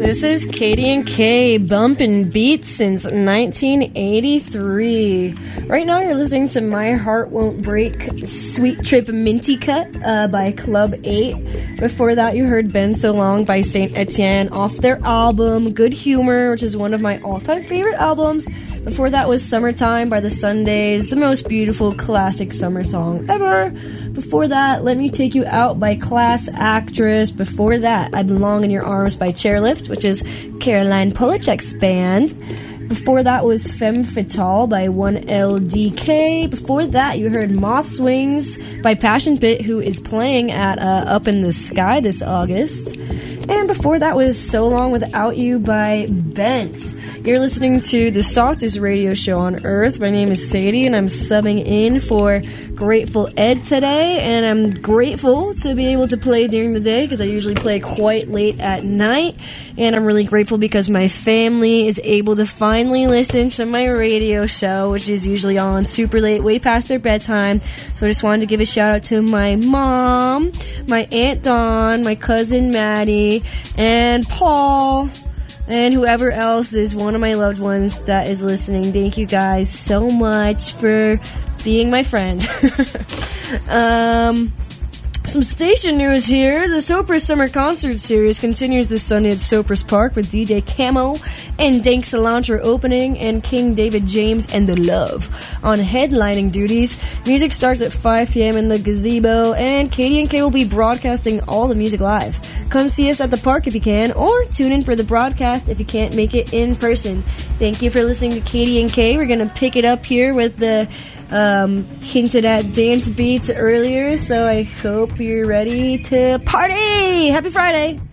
This is Katie and Kay, bumping beats since 1983. Right now you're listening to My Heart Won't Break, Sweet Trip Minty Cut by Club 8. Before that you heard Been So Long by Saint Etienne off their album Good Humor, which is one of my all-time favorite albums. Before that was Summertime by the Sundays, the most beautiful classic summer song ever. Before that, Let Me Take You Out by Class Actress. Before that, I Belong in Your Arms by Chairlift, which is Caroline Polachek's band. Before that was Femme Fatale by 1LDK. Before that, you heard Moth Swings by Passion Pit, who is playing at Up in the Sky this August. And before that was So Long Without You by Bent. You're listening to the softest radio show on earth. My name is Sadie, and I'm subbing in for Grateful Ed today. And I'm grateful to be able to play during the day, because I usually play quite late at night. And I'm really grateful because my family is able to finally listen to my radio show, which is usually on super late, way past their bedtime. So I just wanted to give a shout out to my mom, my Aunt Dawn, my cousin Maddie, and Paul, and whoever else is one of my loved ones that is listening. Thank you guys so much for being my friend. Some station news here. The Sopris Summer Concert Series continues this Sunday at Sopris Park with DJ Camo and Dank Cilantro opening, and King David James and The Love on headlining duties. Music starts at 5 p.m. in the gazebo, and Katie and Kay will be broadcasting all the music live. Come see us at the park if you can, or tune in for the broadcast if you can't make it in person. Thank you for listening to Katie and Kay. We're going to pick it up here with the hinted at dance beats earlier, so I hope you're ready to party! Happy Friday!